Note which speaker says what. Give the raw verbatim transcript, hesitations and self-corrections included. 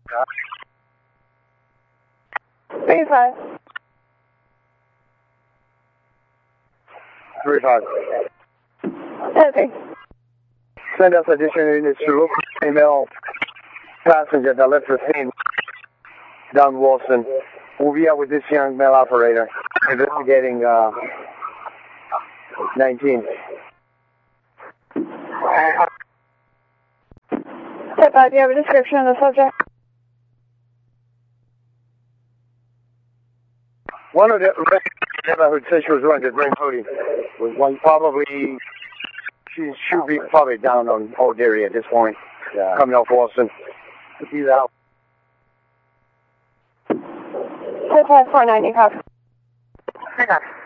Speaker 1: Three five.
Speaker 2: Three five.
Speaker 1: Okay.
Speaker 2: Send us additional units to local female passenger that left the scene down Wilson. We'll be out with this young male operator. Investigating uh, nineteen.
Speaker 1: Step five, do you have a description of the subject?
Speaker 2: One of the neighborhood said she was running to Green Hoodie. Was one probably, she should be probably down on Old Dairy at this point. Yeah. Coming off Wilson. He's out.
Speaker 1: Step five, four ninety, copy.